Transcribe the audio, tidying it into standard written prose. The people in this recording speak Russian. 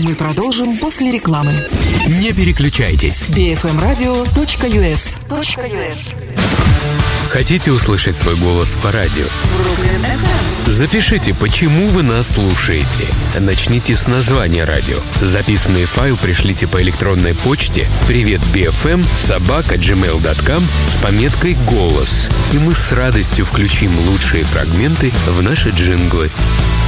Мы продолжим после рекламы. Не переключайтесь. bfmradio.us. Хотите услышать свой голос по радио? Запишите, почему вы нас слушаете. Начните с названия радио. Записанный файл пришлите по электронной почте privetbfm@gmail.com с пометкой «Голос». И мы с радостью включим лучшие фрагменты в наши джинглы.